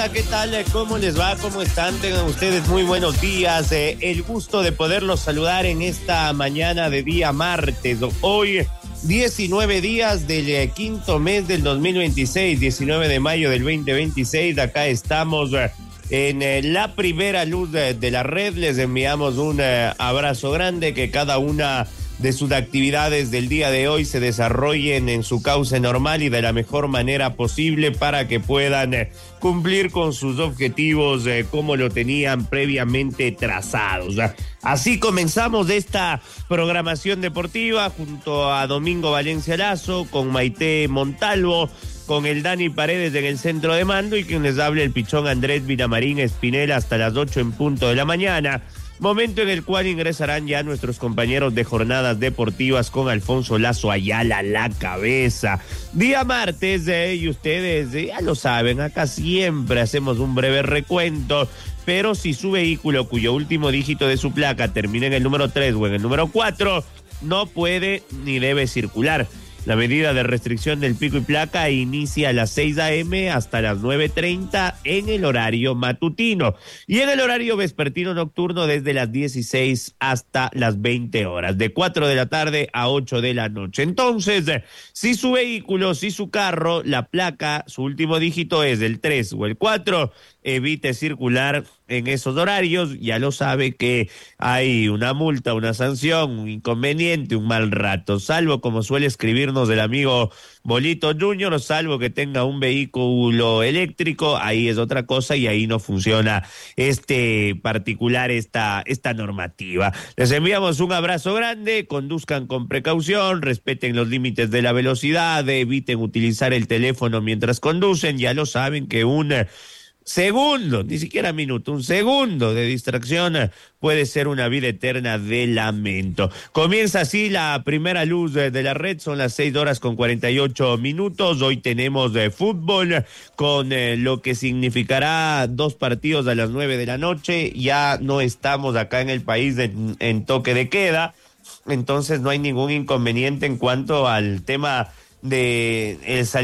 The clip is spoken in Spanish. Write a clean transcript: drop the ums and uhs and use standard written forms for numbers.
Hola, ¿qué tal? ¿Cómo les va? ¿Cómo están? Tengan ustedes muy buenos días. El gusto de poderlos saludar en esta mañana de día martes. Hoy, 19 días del quinto mes del 2026, 19 de mayo del 2026. Acá estamos en la primera luz de la red. Les enviamos un abrazo grande, que cada una de sus actividades del día de hoy se desarrollen en su cauce normal y de la mejor manera posible para que puedan cumplir con sus objetivos como lo tenían previamente trazados. Así comenzamos esta programación deportiva junto a Domingo Valencia Lazo, con Maite Montalvo, con el Dani Paredes en el centro de mando y quien les hable el pichón Andrés Vilamarín Espinel hasta las 8 en punto de la mañana. Momento en el cual ingresarán ya nuestros compañeros de jornadas deportivas con Alfonso Lazo Ayala la cabeza. Día martes, y ustedes ya lo saben, acá siempre hacemos un breve recuento, pero si su vehículo cuyo último dígito de su placa termina en el número 3 o en el número 4, no puede ni debe circular. La medida de restricción del pico y placa inicia a las 6 a.m. hasta las 9:30 en el horario matutino y en el horario vespertino nocturno desde las 16 hasta las 20 horas, de 4 de la tarde a 8 de la noche. Entonces, si su vehículo, si su carro, la placa, su último dígito es el 3 o el 4, evite circular en esos horarios. Ya lo sabe que hay una multa, una sanción, un inconveniente, un mal rato, salvo, como suele escribirnos el amigo Bolito Junior, salvo que tenga un vehículo eléctrico, ahí es otra cosa y ahí no funciona esta normativa. Les enviamos un abrazo grande, conduzcan con precaución, respeten los límites de la velocidad, eviten utilizar el teléfono mientras conducen. Ya lo saben que un segundo, ni siquiera minuto, un segundo de distracción puede ser una vida eterna de lamento. Comienza así la primera luz de la red, son las 6:48. Hoy tenemos fútbol con lo que significará 2 partidos a las 9 de la noche. Ya no estamos acá en el país en toque de queda, entonces no hay ningún inconveniente en cuanto al tema de el